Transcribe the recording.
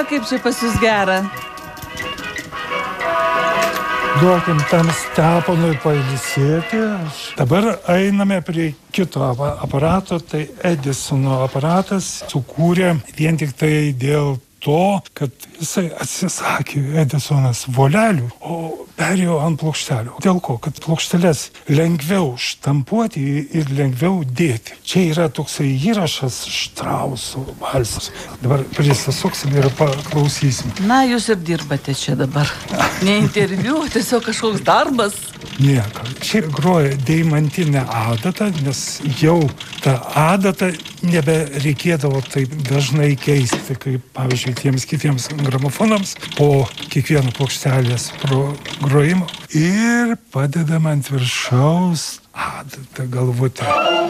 kaip čia pas jūs gera. Duokim tam Steponui pailsėti. Dabar einame prie kito aparato, tai Edisono aparatas sukūrė vien tik tai dėl to, kad jisai atsisakė Edisonas volelių, o perėjo ant plokštelių. Dėl ko? Kad plokšteles lengviau štampuoti ir lengviau dėti. Čia yra toksai įrašas Štrauso valsas. Dabar prisisuksim ir paklausysim. Na, jūs ir dirbate čia dabar. Ne interviu, tiesiog kažkoks darbas. Nieko. Šiaip groja deimantinę adatą, nes jau tą adatą nebereikėdavo taip dažnai keisti, kaip, pavyzdžiui, tiems kitiems gramofonams po kiekvieno plokštelės grojimo. Ir padedam ant viršaus adatą galvutę.